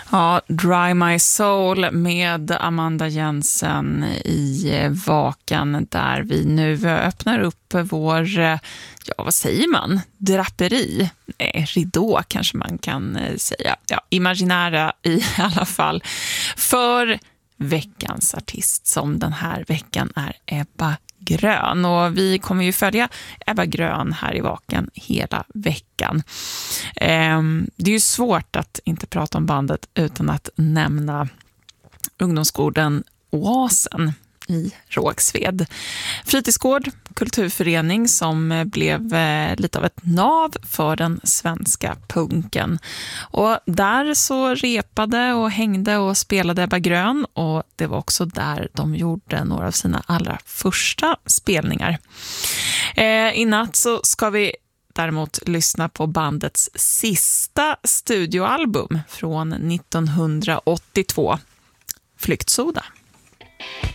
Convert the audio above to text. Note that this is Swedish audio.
Ja, Dry My Soul med Amanda Jensen i Vakan, där vi nu öppnar upp vår, ja vad säger man, draperi, ridå kanske man kan säga, ja, imaginära i alla fall, för veckans artist som den här veckan är Ebba Grön. Och vi kommer ju följa Ebba Grön här i Vakan hela veckan. Det är ju svårt att inte prata om bandet utan att nämna ungdomsgården Oasen i Rågsved. Fritidsgård, kulturförening som blev lite av ett nav för den svenska punken. Och där så repade och hängde och spelade Ebba Grön, och det var också där de gjorde några av sina allra första spelningar. I natt så ska vi däremot lyssna på bandets sista studioalbum från 1982, Flyktsoda.